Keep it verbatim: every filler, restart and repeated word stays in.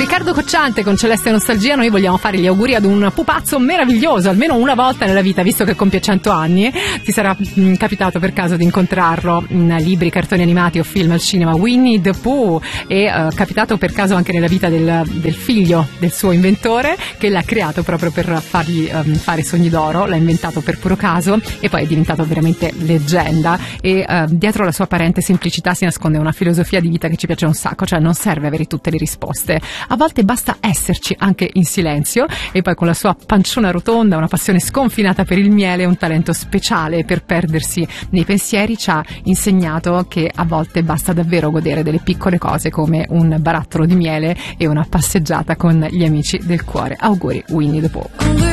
Riccardo Cocciante con Celeste Nostalgia. Noi vogliamo fare gli auguri ad un pupazzo meraviglioso, almeno una volta nella vita, visto che compie cento anni. Ti sarà mh, capitato per caso di incontrarlo in libri, cartoni animati o film al cinema. Winnie the Pooh è uh, capitato per caso anche nella vita del, del figlio del suo inventore, che l'ha creato proprio per fargli um, fare sogni d'oro. L'ha inventato per puro caso e poi è diventato veramente leggenda, e uh, dietro la sua apparente semplicità si nasconde una filosofia di vita che ci piace un sacco. Cioè non serve avere tutte le risposte, a volte basta esserci anche in silenzio. E poi con la sua panciona rotonda, una passione sconfinata per il miele, un talento speciale per perdersi nei pensieri, ci ha insegnato che a volte basta davvero godere delle piccole cose come un barattolo di miele e una passeggiata con gli amici del cuore. Auguri Winnie the Pooh.